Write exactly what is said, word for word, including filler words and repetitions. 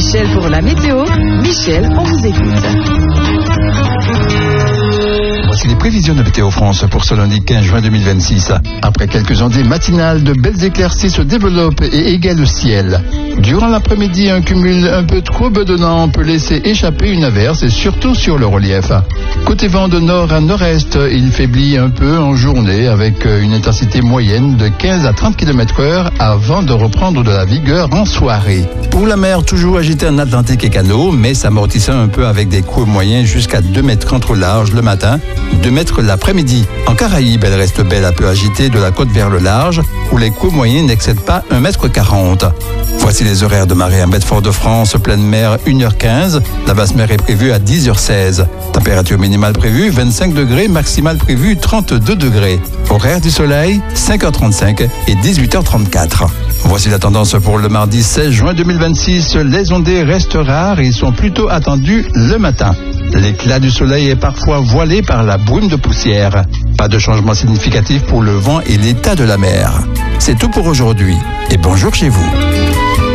Michel pour la météo. Michel, on vous écoute. Voici les prévisions de Météo France pour ce lundi quinze juin deux mille vingt-six. Après quelques ondées matinales, de belles éclaircies se développent et égalent le ciel. Durant l'après-midi, un cumul un peu trop bedonnant peut laisser échapper une averse et surtout sur le relief. Côté vent de nord à nord-est, il faiblit un peu en journée avec une intensité moyenne de quinze à trente kilomètres heure avant de reprendre de la vigueur en soirée. Pour la mer, toujours agitée en Atlantique et canaux, mais s'amortissant un peu avec des coups moyens jusqu'à deux mètres trente au large le matin, deux mètres l'après-midi. En Caraïbes, elle reste belle, un peu agitée de la côte vers le large, où les coups moyens n'excèdent pas un mètre quarante. Voici les horaires de marée à Bedford-de-France, pleine mer une heure quinze, la basse mer est prévue à dix heures seize. Température minimale prévue vingt-cinq degrés, maximale prévue trente-deux degrés. Horaire du soleil cinq heures trente-cinq et dix-huit heures trente-quatre. Voici la tendance pour le mardi seize juin deux mille vingt-six. Les ondées restent rares et sont plutôt attendues le matin. L'éclat du soleil est parfois voilé par la brume de poussière. Pas de changement significatif pour le vent et l'état de la mer. C'est tout pour aujourd'hui et bonjour chez vous.